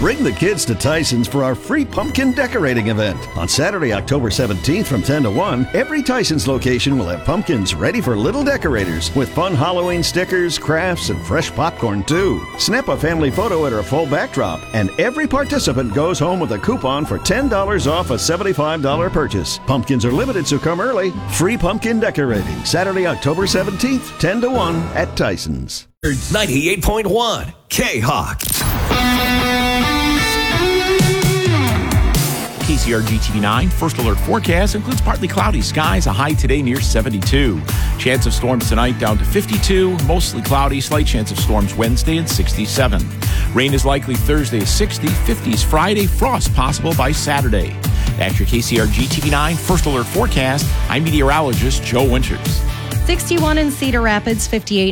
Bring the kids to Tyson's for our free pumpkin decorating event. On Saturday, October 17th from 10 to 1, every Tyson's location will have pumpkins ready for little decorators with fun Halloween stickers, crafts, and fresh popcorn too. Snap a family photo at our full backdrop, and every participant goes home with a coupon for $10 off a $75 purchase. Pumpkins are limited, so come early. Free pumpkin decorating, Saturday, October 17th, 10 to 1 at Tyson's. 98.1 K-Hawk. KCRG TV9 first alert forecast includes partly cloudy skies, a high today near 72. Chance of storms tonight down to 52, mostly cloudy, slight chance of storms Wednesday at 67. Rain is likely Thursday at 60, 50s Friday, frost possible by Saturday. That's your KCRG TV9 first alert forecast. I'm meteorologist Joe Winters. 61 in Cedar Rapids, 58